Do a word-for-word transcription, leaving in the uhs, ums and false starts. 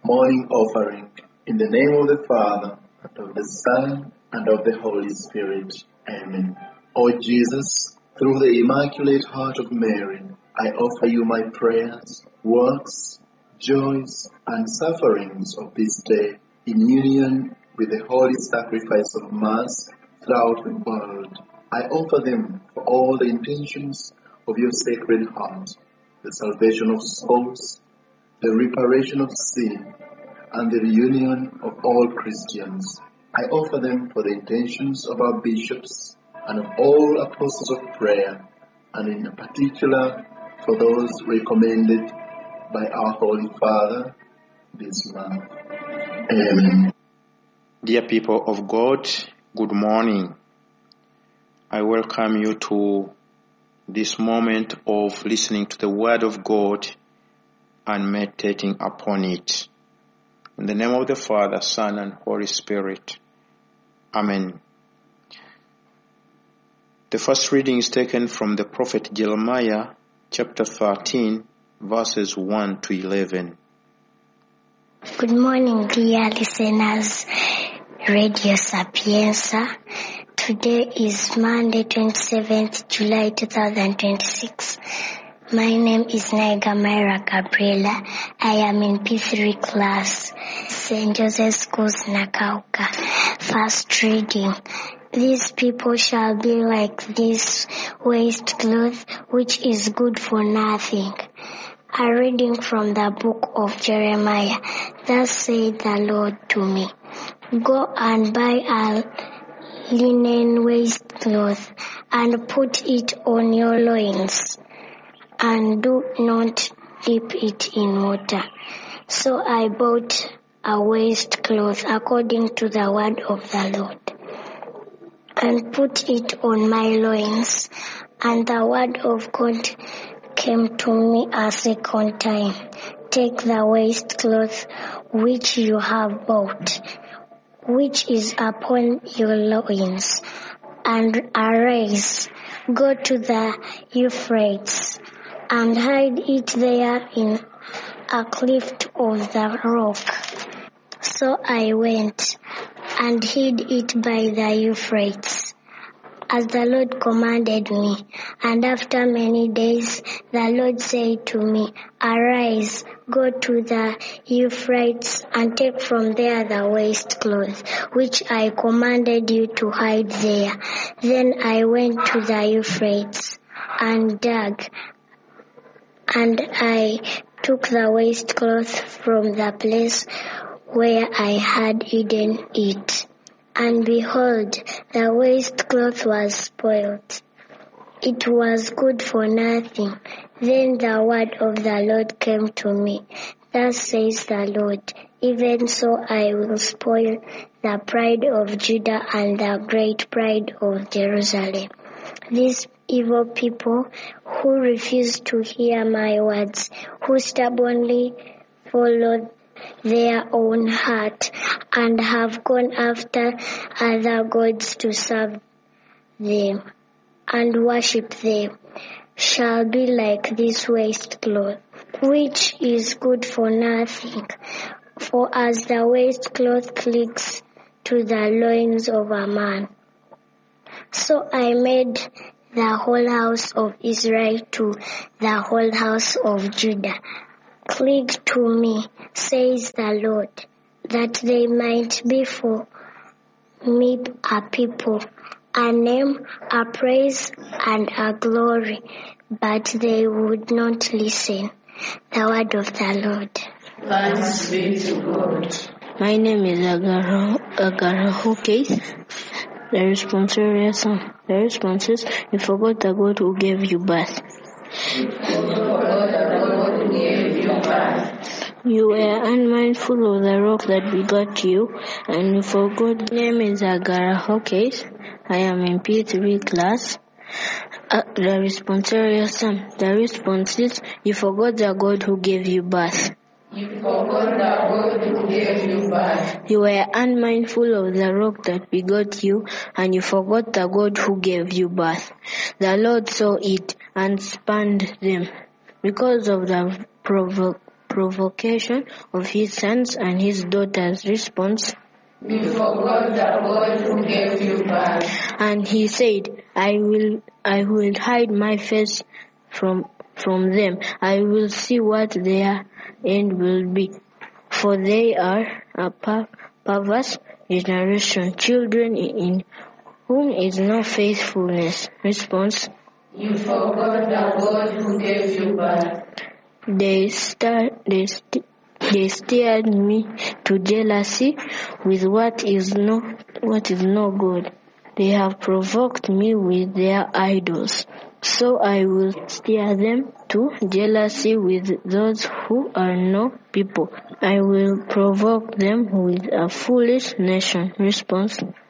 morning offering. In the name of the Father, and of the Son, and of the Holy Spirit. Amen. O Jesus, through the Immaculate Heart of Mary, I offer you my prayers, works, joys, and sufferings of this day in union with the holy sacrifice of Mass throughout the world. I offer them for all the intentions of your Sacred Heart, the salvation of souls, the reparation of sin, and the reunion of all Christians. I offer them for the intentions of our bishops and of all apostles of prayer, and in particular for those recommended by our Holy Father this month. Amen. Dear people of God, good morning. I welcome you to this moment of listening to the Word of God and meditating upon it. In the name of the Father, Son, and Holy Spirit. Amen. The first reading is taken from the prophet Jeremiah, chapter thirteen, verses one to eleven. Good morning, dear listeners. Radio Sapienza. Today is Monday, twenty-seventh July twenty twenty-six. My name is Naiga Myra Gabriela. I am in P three class, Saint Joseph's Schools, Nakauka. First reading. These people shall be like this waistcloth, which is good for nothing. A reading from the book of Jeremiah. Thus said the Lord to me, go and buy a linen waistcloth and put it on your loins, and do not dip it in water. So I bought a waistcloth according to the word of the Lord, and put it on my loins, and the word of God came to me a second time. Take the waistcloth which you have bought, which is upon your loins, and arise, go to the Euphrates, and hide it there in a cleft of the rock. So I went and hid it by the Euphrates, as the Lord commanded me. And after many days the Lord said to me, arise, go to the Euphrates, and take from there the waistcloth, which I commanded you to hide there. Then I went to the Euphrates, and dug, and I took the waistcloth from the place where I had hidden it. And behold, the waistcloth was spoiled. It was good for nothing. Then the word of the Lord came to me. Thus says the Lord, even so I will spoil the pride of Judah and the great pride of Jerusalem. These evil people who refuse to hear my words, who stubbornly follow their own heart, and have gone after other gods to serve them and worship them, shall be like this waistcloth, which is good for nothing. For as the waistcloth clings to the loins of a man, so I made the whole house of Israel to the whole house of Judah. Cling to me, says the Lord, that they might be for me a people, a name, a praise, and a glory. But they would not listen. The word of the Lord. Thanks be to God. My name is Agara Agara Keith. The responsorial song. The response is, you forgot the God who gave you birth. You forgot the God who gave you birth. You were unmindful of the rock that begot you, and you forgot. My name is Agara Hawkins. I am in P three class. Uh, the responsorial song. The response is, you forgot the God who gave you birth. You forgot the God who gave you birth. You were unmindful of the rock that begot you, and you forgot the God who gave you birth. The Lord saw it and spurned them because of the provo- provocation of his sons and his daughters. Response: You forgot the God who gave you birth. And he said, I will I will hide my face from from them. I will see what their end will be. For they are a per- perverse generation, children in whom is no faithfulness. Response: You forgot the God who gave you birth. They star they st- they stirred me to jealousy with what is no what is no good. They have provoked me with their idols. So I will stir them to jealousy with those who are no people. I will provoke them with a foolish nation. Response: